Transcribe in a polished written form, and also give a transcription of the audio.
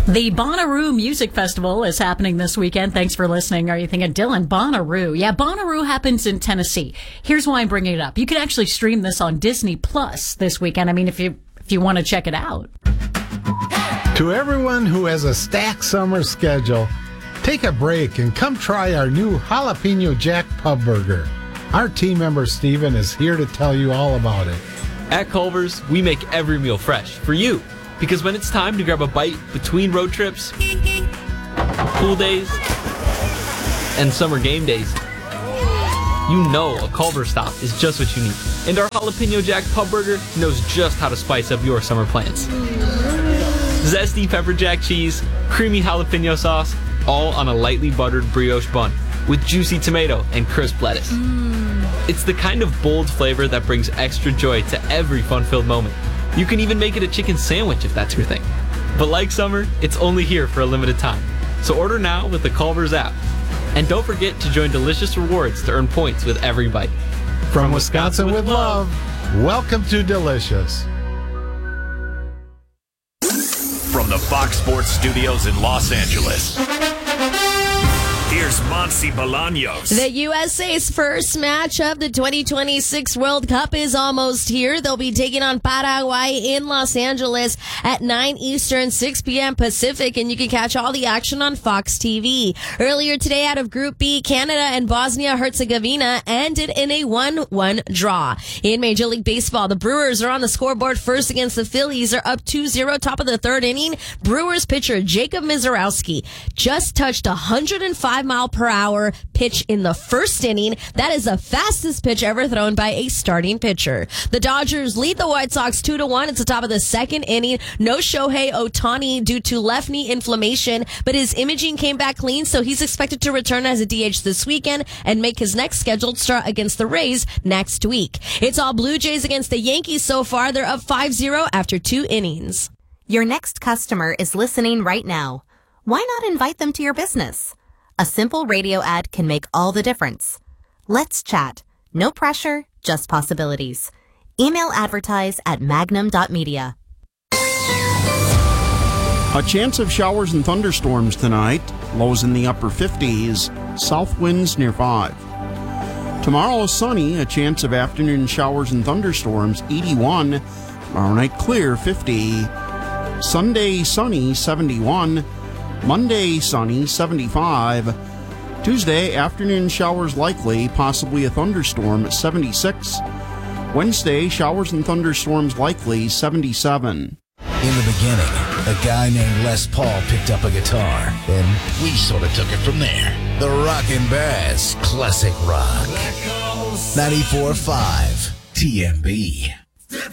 The Bonnaroo Music Festival is happening this weekend. Thanks for listening. Are you thinking, Dylan, Bonnaroo? Yeah, Bonnaroo happens in Tennessee. Here's why I'm bringing it up. You can actually stream this on Disney Plus this weekend. I mean, if you want to check it out. To everyone who has a stacked summer schedule, take a break and come try our new Jalapeno Jack Pub Burger. Our team member Steven is here to tell you all about it. At Culver's, we make every meal fresh for you. Because when it's time to grab a bite between road trips, pool days, and summer game days, you know a Culver's stop is just what you need. And our Jalapeno Jack Pub Burger knows just how to spice up your summer plans. Zesty pepper jack cheese, creamy jalapeno sauce, all on a lightly buttered brioche bun with juicy tomato and crisp lettuce. It's the kind of bold flavor that brings extra joy to every fun-filled moment. You can even make it a chicken sandwich if that's your thing. But like summer, it's only here for a limited time. So order now with the Culver's app. And don't forget to join Delicious Rewards to earn points with every bite. From Wisconsin with love, welcome to Delicious. From the Fox Sports Studios in Los Angeles, here's Monsi Bolaños. The USA's first match of the 2026 World Cup is almost here. They'll be taking on Paraguay in Los Angeles at 9 Eastern, 6 p.m. Pacific, and you can catch all the action on Fox TV. Earlier today, out of Group B, Canada and Bosnia-Herzegovina ended in a 1-1 draw. In Major League Baseball, the Brewers are on the scoreboard first against the Phillies. They're up 2-0, top of the third inning. Brewers pitcher Jacob Mizorowski just touched 105-mile-per-hour pitch in the first inning. That is the fastest pitch ever thrown by a starting pitcher. The Dodgers lead the White Sox 2-1. It's the top of the second inning. No Shohei Ohtani due to left knee inflammation, but his imaging came back clean, so he's expected to return as a DH this weekend and make his next scheduled start against the Rays next week. It's all Blue Jays against the Yankees so far. They're up 5-0 after 2 innings. Your next customer is listening right now. Why not invite them to your business? A simple radio ad can make all the difference. Let's chat. No pressure, just possibilities. Email advertise@magnum.media. A chance of showers and thunderstorms tonight. Lows in the upper 50s. South winds near 5. Tomorrow sunny. A chance of afternoon showers and thunderstorms. 81. Tomorrow night clear. 50. Sunday sunny. 71. Monday sunny. 75. Tuesday afternoon showers likely. Possibly a thunderstorm. 76. Wednesday showers and thunderstorms likely. 77. In the beginning, a guy named Les Paul picked up a guitar, and we sort of took it from there. The Rockin' Bass Classic Rock. 94.5 TMB.